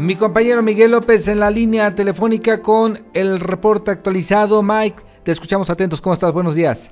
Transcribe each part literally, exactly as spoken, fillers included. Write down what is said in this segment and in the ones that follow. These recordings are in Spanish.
Mi compañero Miguel López en la línea telefónica con el reporte actualizado. Mike, te escuchamos atentos. ¿Cómo estás? Buenos días.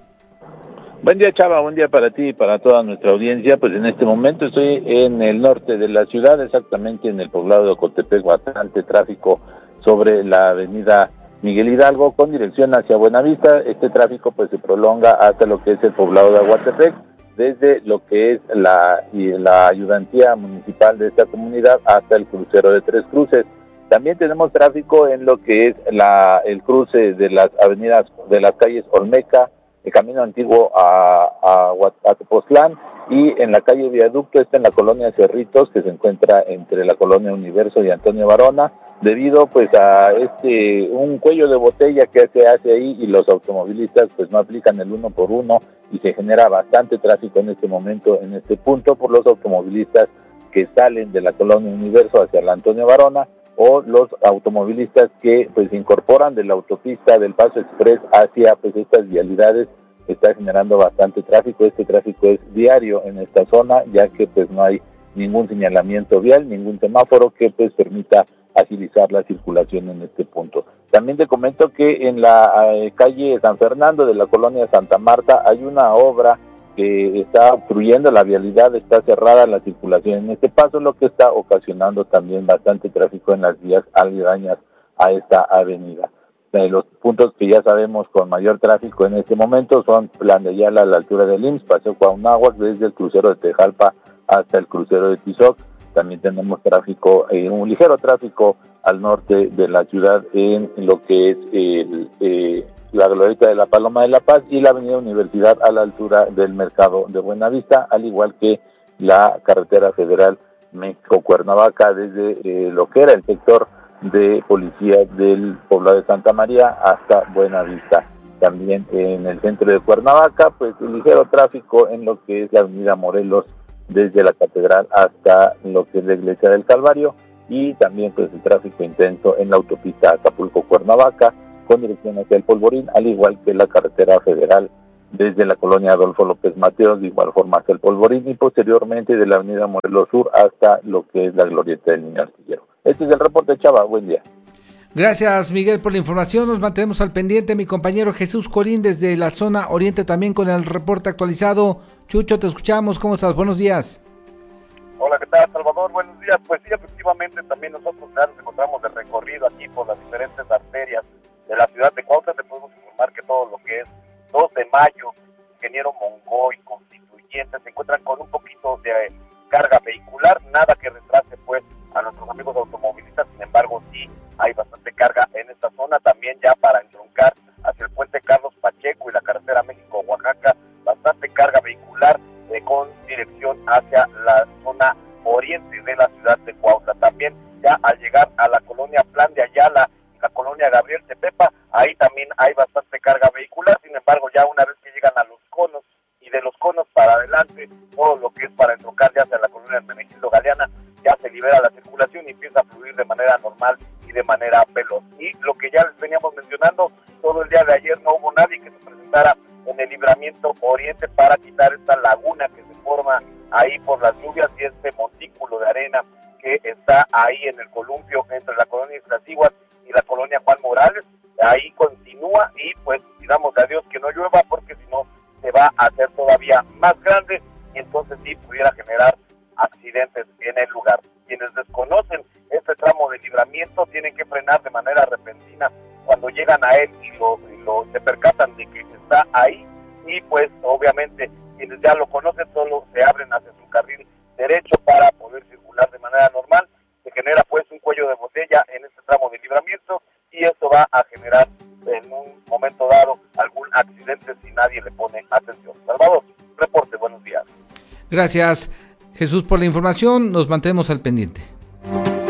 Buen día, Chava, buen día para ti y para toda nuestra audiencia. Pues en este momento estoy en el norte de la ciudad, exactamente en el poblado de Ocotepec, bastante tráfico sobre la avenida Miguel Hidalgo con dirección hacia Buenavista. Este tráfico pues se prolonga hasta lo que es el poblado de Aguatepec, desde lo que es la, la ayudantía municipal de esta comunidad hasta el crucero de Tres Cruces. También tenemos tráfico en lo que es la, el cruce de las avenidas, de las calles Olmeca, el camino antiguo a, a, a Tepoztlán, y en la calle Viaducto, está en la colonia Cerritos, que se encuentra entre la colonia Universo y Antonio Barona, debido pues a este un cuello de botella que se hace ahí, y los automovilistas pues no aplican el uno por uno, y se genera bastante tráfico en este momento, en este punto, por los automovilistas que salen de la colonia Universo hacia la Antonio Barona, o los automovilistas que pues se incorporan de la autopista del Paso Express hacia pues estas vialidades. Está generando bastante tráfico. Este tráfico es diario en esta zona, ya que pues no hay ningún señalamiento vial, ningún semáforo que pues permita agilizar la circulación en este punto. También te comento que en la eh, calle San Fernando de la colonia Santa Marta hay una obra que está obstruyendo la vialidad, está cerrada la circulación en este paso, lo que está ocasionando también bastante tráfico en las vías aledañas a esta avenida. Eh, los puntos que ya sabemos con mayor tráfico en este momento son Plan de Ayala a la altura del I M S S, Paseo Cuauhnáhuac, desde el crucero de Tejalpa hasta el crucero de Tizoc. También tenemos tráfico, eh, un ligero tráfico al norte de la ciudad en lo que es el, eh, la glorieta de la Paloma de la Paz y la avenida Universidad a la altura del mercado de Buenavista, al igual que la carretera federal México-Cuernavaca desde eh, lo que era el sector de policía del poblado de Santa María hasta Buenavista. También en el centro de Cuernavaca, pues un ligero tráfico en lo que es la avenida Morelos, desde la catedral hasta lo que es la iglesia del Calvario, y también pues el tráfico intenso en la autopista Acapulco-Cuernavaca con dirección hacia el Polvorín, al igual que la carretera federal desde la colonia Adolfo López Mateos, de igual forma hacia el Polvorín, y posteriormente de la avenida Morelos Sur hasta lo que es la glorieta del Niño Artillero. Este es el reporte, Chava, buen día. Gracias, Miguel, por la información. Nos mantenemos al pendiente. Mi compañero Jesús Corín desde la zona oriente también con el reporte actualizado. Chucho, te escuchamos. ¿Cómo estás? Buenos días. Hola, ¿qué tal, Salvador? Buenos días. Pues sí, efectivamente, también nosotros ya nos encontramos de recorrido aquí por las diferentes arterias de la ciudad de Cuautla. Te podemos informar que todo lo que es dos de mayo, Ingeniero Mongoy, Constituyente, se encuentran con un poquito de carga vehicular, nada que retrase pues a nuestros amigos automovilistas. Sin embargo, sí hay bastante carga en esta zona. También ya para entroncar hacia el puente Carlos Pacheco y la carretera México-Oaxaca, bastante carga vehicular eh, con dirección hacia la zona oriente de la ciudad de Cuautla. También ya al llegar a la colonia Plan de Ayala y la colonia Gabriel Tepepa, ahí también hay bastante carga vehicular. Sin embargo, ya una vez que llegan a los conos y de los conos para adelante, todo lo que es para entroncar ya hacia la colonia Hermenegildo Galeana, ya se libera la circulación y empieza a fluir de manera normal y de manera veloz. Y lo que ya les veníamos mencionando, todo el día de ayer no hubo nadie que se presentara en el libramiento oriente para quitar esta laguna que se forma ahí por las lluvias y este montículo de arena que está ahí en el columpio entre la colonia Iztaccíhuatl y la colonia Juan Morales. Ahí continúa y pues pidamos a Dios que no llueva, porque si no se va a hacer todavía más grande y entonces sí pudiera generar accidentes en el lugar. Quienes desconocen este tramo de libramiento tienen que frenar de manera repentina cuando llegan a él y lo, y lo se percatan de que está ahí, y pues obviamente quienes ya lo conocen solo se abren hacia su carril derecho para poder circular de manera normal. Se genera pues un cuello de botella en este tramo de libramiento y esto va a generar en un momento dado algún accidente si nadie le pone atención. Salvador, reporte, buenos días. Gracias, Jesús, por la información. Nos mantenemos al pendiente.